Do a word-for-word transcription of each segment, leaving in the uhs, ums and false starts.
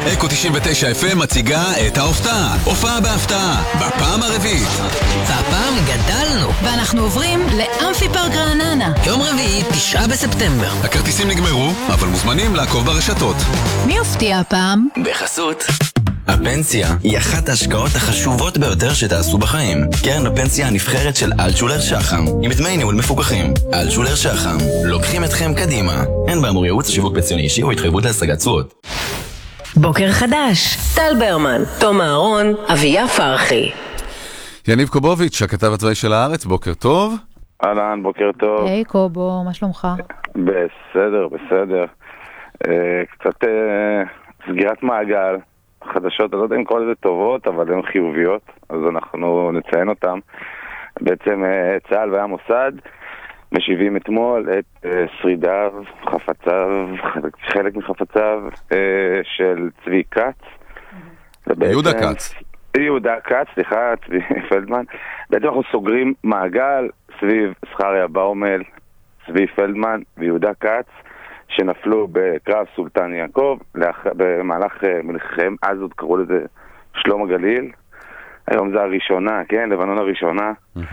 אקו תשעים ותשע אף אם מציגה את ההופעה. הופעה בהפתעה, בפעם הרביעית. והפעם גדלנו, ואנחנו עוברים לאמפי פארק רעננה. יום רביעי, תשעה בספטמבר. הכרטיסים נגמרו, אבל מוזמנים לעקוב ברשתות. מי הופתיע הפעם? בחסות הפנסיה היא אחת ההשקעות החשובות ביותר שתעשו בחיים. קרן הפנסיה הנבחרת של אלטשולר שחם, עם דמי ניהול מפוקחים. אלטשולר שחם, לוקחים אתכם קדימה. אין באמור ייעוץ שיווק פנסיוני אישי או התחייבות להשגת תשואות. בוקר חדש, טל ברמן, תום אהרון, אביה פרחי. יניב קובוביץ', הכתב הצבאי של הארץ, בוקר טוב. אהלן, בוקר טוב. היי קובו, מה שלומך? בסדר, בסדר. קצת סגירת מעגל. חדשות, אני לא יודע אם כל זה טובות, אבל הן חיוביות, אז אנחנו נציין אותן. בעצם צה"ל והמוסד משיבים אתמול את שרידיו, חפציו, חלק מחפציו של צבי קץ. יהודה קץ. יהודה קץ, סליחה, צבי פלדמן. בעצם אנחנו סוגרים מעגל סביב זכריה באומל, צבי פלדמן ויהודה קץ, שנפלו בקרב סולטן יעקב במהלך מלחמת, אז עוד קראו לזה שלום הגליל, היום זה הראשונה, כן, לבנון הראשונה.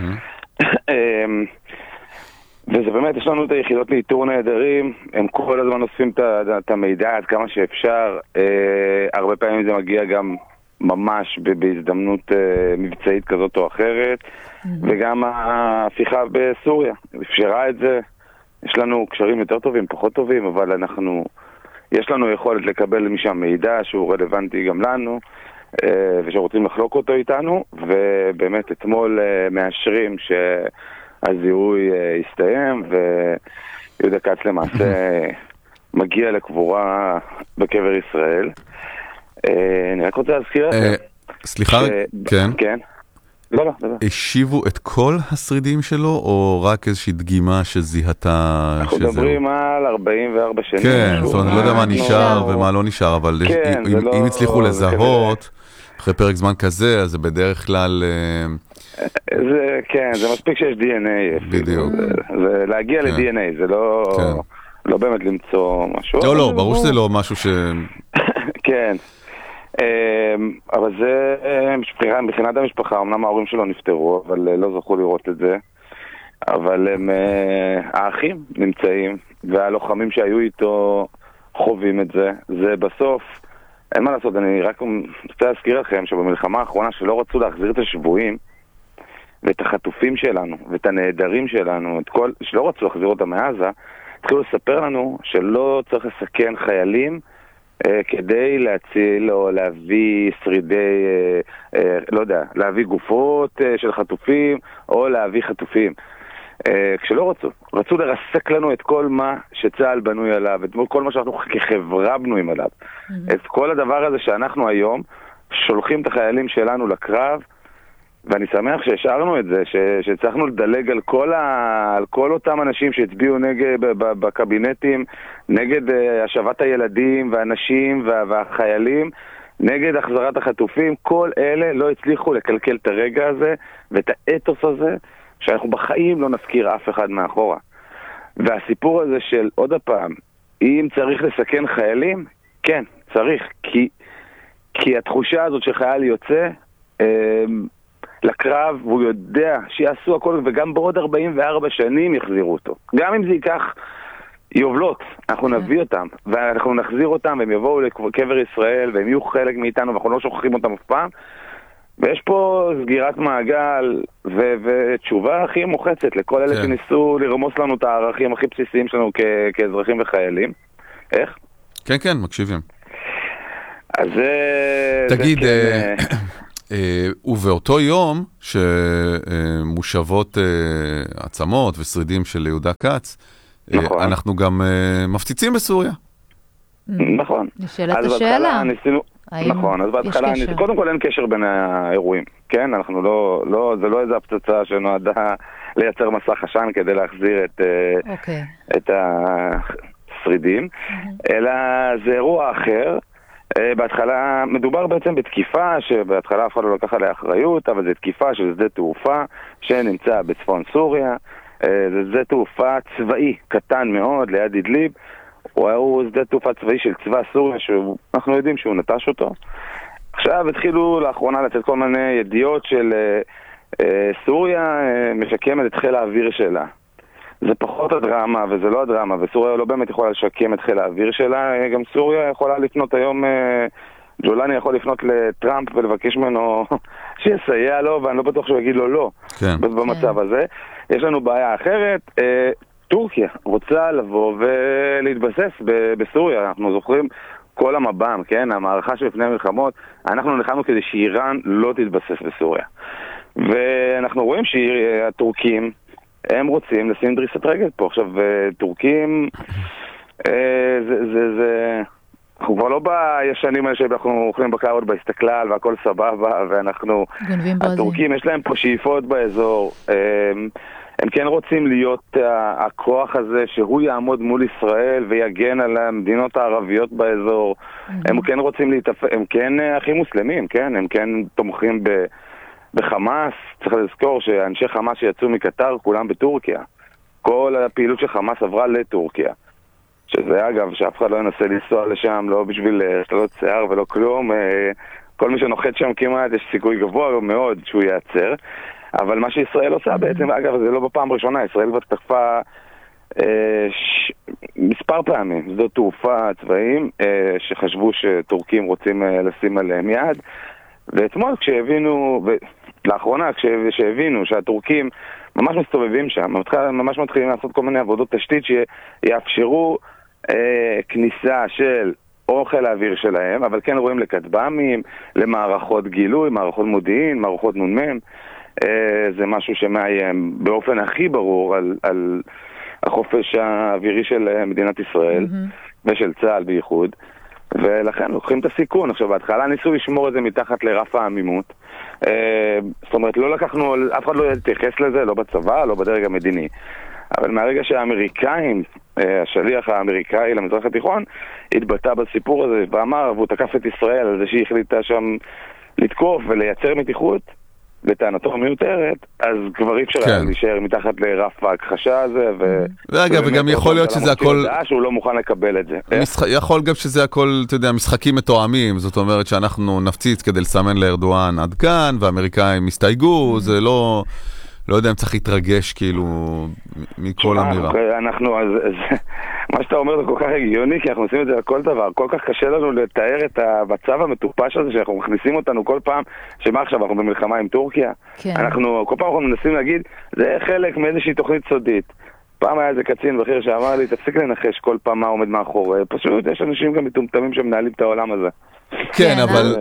וזה באמת, יש לנו את היחידות לאיתור נהדרים, הם כל הזמן אוספים את המידע עד כמה שאפשר, הרבה פעמים זה מגיע גם ממש בהזדמנות מבצעית כזאת או אחרת, וגם ההפיכה בסוריה אפשרה את זה. יש לנו קשרים יותר טובים, פחות טובים, אבל אנחנו, יש לנו יכולת לקבל משם מידע שהוא רלוונטי גם לנו, ושרוצים לחלוק אותו איתנו, ובאמת אתמול מאשרים שהזיהוי הסתיים, ויהודה קץ למעשה מגיע לקבורה בקבר ישראל. אני רק רוצה להזכיר לכם. סליחה, כן. כן. לא, לא, לא. השיבו את כל השרידים שלו, או רק איזושהי דגימה שזיהתה... אנחנו מדברים על ארבעים וארבע שנים. כן, זאת אומרת, אני לא יודע מה נשאר ומה לא נשאר, אבל אם הצליחו לזהות, אחרי פרק זמן כזה, אז זה בדרך כלל... זה, כן, זה מספיק שיש די אן איי. בדיוק. זה להגיע ל-די אן איי, זה לא באמת למצוא משהו. לא, לא, ברור שזה לא משהו ש... כן. אבל זה מבחינת המשפחה, אמנם ההורים שלו נפטרו, אבל לא זכו לראות את זה. אבל הם, האחים נמצאים, והלוחמים שהיו איתו חווים את זה. זה בסוף, אין מה לעשות, אני רק רוצה להזכיר לכם שבמלחמה האחרונה שלא רצו להחזיר את השבויים ואת החטופים שלנו ואת הנהדרים שלנו, את כל, שלא רצו להחזיר אותם מעזה, התחילו לספר לנו שלא צריך לסכן חיילים כדי להציל או להביא שרידי, לא יודע, להביא גופות של חטופים או להביא חטופים. כשלא רצו, רצו לרסק לנו את כל מה שצה"ל בנוי עליו, את כל מה שאנחנו כחברה בנויים עליו. את כל הדבר הזה שאנחנו היום שולחים את החיילים שלנו לקרב, ואני שמח שהשארנו את זה, שצריכנו לדלג על כל, ה... על כל אותם אנשים שהצביעו נגד, בקבינטים, נגד השבת הילדים והאנשים וה... והחיילים, נגד החזרת החטופים. כל אלה לא הצליחו לקלקל את הרגע הזה ואת האתוס הזה, שאנחנו בחיים לא נזכיר אף אחד מאחורה. והסיפור הזה של עוד הפעם, אם צריך לסכן חיילים, כן, צריך, כי, כי התחושה הזאת שחייל יוצא, לקרב, והוא יודע שיעשו הכל, וגם בעוד ארבעים וארבע שנים יחזירו אותו. גם אם זה ייקח יובלות, אנחנו נביא אותם, ואנחנו נחזיר אותם, והם יבואו לקבר ישראל, והם יהיו חלק מאיתנו, ואנחנו לא שוכחים אותם אף פעם. ויש פה סגירת מעגל, ו- ותשובה הכי מוחצת לכל אלה שניסו לרמוס לנו את הערכים הכי בסיסיים שלנו כ- כאזרחים וחיילים. איך? כן, כן, מקשיבים. אז זה... תגיד... זה כן, ובאותו יום שמושבות עצמות ושרידים של יהודה קץ, נכון. אנחנו גם מפציצים בסוריה. נכון. נשאלת השאלה. ניסינו... נכון, אז בהתחלה, ניס... קודם כל אין קשר בין האירועים, כן? אנחנו לא, לא, זה לא איזו הפצצה שנועדה לייצר מסך עשן כדי להחזיר את, okay. את השרידים, mm-hmm. אלא זה אירוע אחר. בהתחלה מדובר בעצם בתקיפה שבהתחלה אף אחד לא לקח עליה אחריות, אבל זה תקיפה של שדה תעופה שנמצא בצפון סוריה. זה שדה תעופה צבאי קטן מאוד ליד אידליב, הוא שדה תעופה צבאי של צבא סוריה, שאנחנו יודעים שהוא נטש אותו. עכשיו התחילו לאחרונה לצאת כל מיני ידיעות של סוריה משקמת את חיל האוויר שלה. זה פחות הדרמה, וזה לא הדרמה, וסוריה לא באמת יכולה לשקם את חיל האוויר שלה. גם סוריה יכולה לפנות היום, ג'ולני יכול לפנות לטראמפ ולבקש ממנו שיסייע לו, ואני לא בטוח שהוא יגיד לו לא. כן. במצב הזה. יש לנו בעיה אחרת. טורקיה רוצה לבוא ולהתבסס בסוריה. אנחנו זוכרים כל המב"ם, כן? המערכה שלפני המלחמות, אנחנו נלחמנו כדי שאיראן לא תתבסס בסוריה. ואנחנו רואים שהטורקים, הם רוצים לשים דריסת רגל פה. עכשיו, טורקים, זה, זה, זה... אנחנו כבר לא בישנים האלה שאנחנו אוכלים בקרות בהסתכלל והכל סבבה, ואנחנו... הטורקים, יש להם פה שאיפות באזור. הם כן רוצים להיות הכוח הזה שהוא יעמוד מול ישראל ויגן על המדינות הערביות באזור. הם כן רוצים להתאפ... הם כן הכי מוסלמים, כן? הם כן תומכים ב... בחמאס. צריך לזכור שאנשי חמאס שיצאו מקטר, כולם בטורקיה. כל הפעילות של חמאס עברה לטורקיה. שזה אגב, שאף אחד לא ינסה לנסוע לשם, לא בשביל שתלות שיער ולא כלום. כל מי שנוחת שם כמעט, יש סיכוי גבוה מאוד שהוא ייעצר. אבל מה שישראל עושה בעצם, אגב, זה לא בפעם ראשונה, ישראל כבר תקפה אה, ש... מספר פעמים, שדות תעופה צבאיים אה, שחשבו שטורקים רוצים אה, לשים עליהם יד, ואתמול כשהבינו, לאחרונה כשהבינו שהטורקים ממש מסתובבים שם, ממש מתחילים לעשות כל מיני עבודות תשתית שיאפשרו אה, כניסה של אוכל האוויר שלהם, אבל כן רואים לכטב"מים, למערכות גילוי, מערכות מודיעין, מערכות נ"מ. זה משהו שמאיים באופן הכי ברור על, על החופש האווירי של מדינת ישראל mm-hmm. ושל צה"ל בייחוד, ולכן לוקחים את הסיכון. עכשיו בהתחלה ניסו לשמור את זה מתחת לרף העמימות, זאת אומרת לא לקחנו, אף אחד לא יתייחס לזה, לא בצבא, לא בדרג המדיני, אבל מהרגע שהאמריקאים, השליח האמריקאי למזרח התיכון התבטא בסיפור הזה ואמר, והוא תקף את ישראל על זה שהיא החליטה שם לתקוף ולייצר מתיחות לטענתו מיותרת, אז כבר אי אפשר כן. להישאר מתחת לרף ההכחשה הזה, ו... ואגב, וגם יכול להיות שזה הכל... שהוא לא מוכן לקבל את זה. משח... יכול גם שזה הכל, אתה יודע, משחקים מתואמים, זאת אומרת שאנחנו נפציץ כדי לסמן לארדואן עד כאן, והאמריקאים מסתייגו, זה לא... לא יודע אם צריך להתרגש כאילו מכל אמירה. אנחנו, אז, אז, מה שאתה אומר זה כל כך הגיוני, כי אנחנו עושים את זה על כל דבר. כל כך קשה לנו לתאר את המצב המטופש הזה, שאנחנו מכניסים אותנו כל פעם, שמה עכשיו, אנחנו במלחמה עם טורקיה? כן. אנחנו, כל פעם אנחנו מנסים להגיד, זה חלק מאיזושהי תוכנית סודית. פעם היה איזה קצין בכיר שאמר לי, תפסיק לנחש כל פעם מה עומד מאחורי. פשוט יש אנשים גם מטומטמים שמנהלים את העולם הזה. כן, אבל,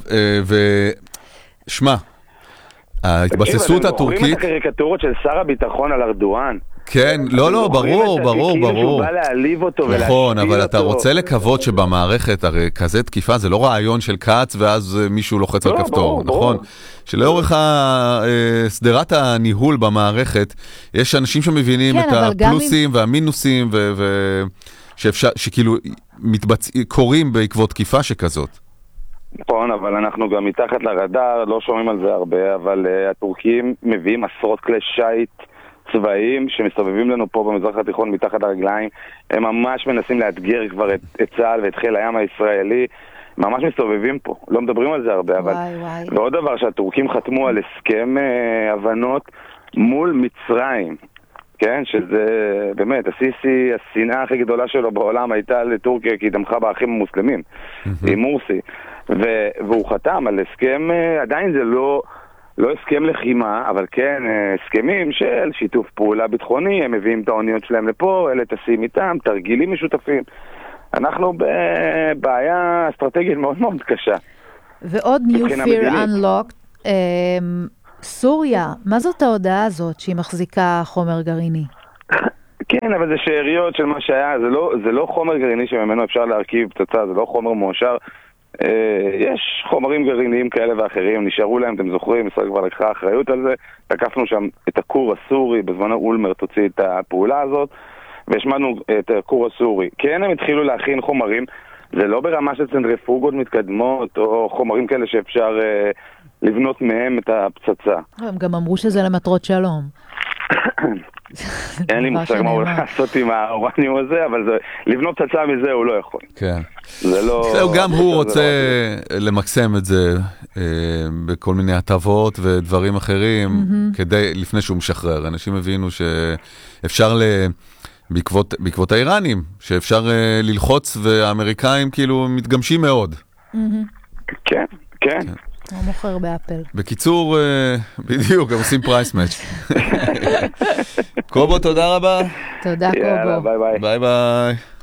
ושמע, ההתבססות הטורקית... רואים את הקריקטורות של שר הביטחון על ארדואן? כן, לא, לא, ברור, ברור, ברור. שהוא בא להעליב אותו ולהשפיל אותו. נכון, אבל אתה רוצה לקוות שבמערכת, הרי כזה תקיפה, זה לא רעיון של קץ ואז מישהו לוחץ על כפתור, נכון? שלאורך סדרת הניהול במערכת, יש אנשים שמבינים את הפלוסים והמינוסים, שכאילו קורים בעקבות תקיפה שכזאת. נכון, אבל אנחנו גם מתחת לרדאר, לא שומעים על זה הרבה, אבל uh, הטורקים מביאים עשרות כלי שייט צבאיים שמסתובבים לנו פה במזרח התיכון מתחת לרגליים. הם ממש מנסים לאתגר כבר את, את צה"ל ואת חיל הים הישראלי, ממש מסתובבים פה, לא מדברים על זה הרבה, וואי, אבל... וואי. ועוד דבר שהטורקים חתמו על הסכם uh, הבנות מול מצרים, כן, שזה באמת, הסיסי, השנאה הכי גדולה שלו בעולם הייתה לטורקיה, כי היא תמכה באחים המוסלמים, עם מורסי. ו- והוא חתם על הסכם, עדיין זה לא, לא הסכם לחימה, אבל כן הסכמים של שיתוף פעולה ביטחוני, הם מביאים את האוניות שלהם לפה, אלה טסים איתם, תרגילים משותפים. אנחנו בבעיה אסטרטגית מאוד מאוד קשה. ועוד New Fear Unlocked, סוריה, מה זאת ההודעה הזאת שהיא מחזיקה חומר גרעיני? כן, אבל זה שאריות של מה שהיה, זה לא, זה לא חומר גרעיני שממנו אפשר להרכיב פצצה, זה לא חומר מאושר. יש חומרים גרעיניים כאלה ואחרים, נשארו להם, אתם זוכרים, ישראל כבר לקחה אחריות על זה, תקפנו שם את הכור הסורי, בזמנו אולמרט הוציא את הפעולה הזאת, והשמדנו את הכור הסורי. כן, הם התחילו להכין חומרים, זה לא ברמה של צנטריפוגות מתקדמות, או חומרים כאלה שאפשר לבנות מהם את הפצצה. הם גם אמרו שזה למטרות שלום. אין לי מושג מה הוא הולך לעשות עם האורניום הזה, אבל לבנות פצצה מזה הוא לא יכול. כן. זה לא... זהו, גם הוא רוצה למקסם את זה בכל מיני הטבות ודברים אחרים, כדי, לפני שהוא משחרר. אנשים הבינו שאפשר ל... בעקבות, בעקבות האיראנים, שאפשר ללחוץ והאמריקאים כאילו מתגמשים מאוד. כן, כן. הוא מוכר באפל. בקיצור, בדיוק, הם עושים פרייס מאץ'. קובו, תודה רבה. תודה, קובו. יאללה, ביי ביי. ביי ביי.